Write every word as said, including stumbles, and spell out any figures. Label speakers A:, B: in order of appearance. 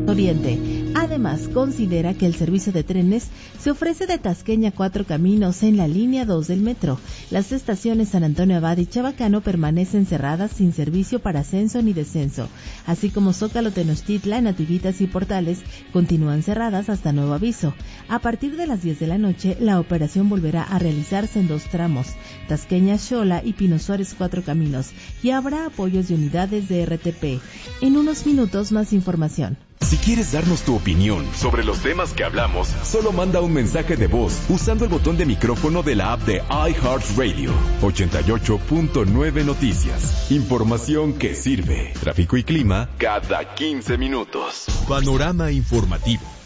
A: Oriente. Además, considera que el servicio de trenes se ofrece de Tasqueña Cuatro Caminos en la línea dos del metro. Las estaciones San Antonio Abad y Chabacano permanecen cerradas sin servicio para ascenso ni descenso, así como Zócalo, Tenochtitlan, Nativitas y Portales continúan cerradas hasta nuevo aviso. A partir de las diez de la noche, la operación volverá a realizarse en dos tramos, Tasqueña Xola y Pino Suárez Cuatro Caminos, y habrá apoyos de unidades de R T P. En unos minutos más información.
B: Si quieres darnos tu opinión sobre los temas que hablamos, solo manda un mensaje de voz usando el botón de micrófono de la app de iHeartRadio. ochenta y ocho punto nueve Noticias. Información que sirve. Tráfico y clima cada quince minutos.
C: Panorama informativo.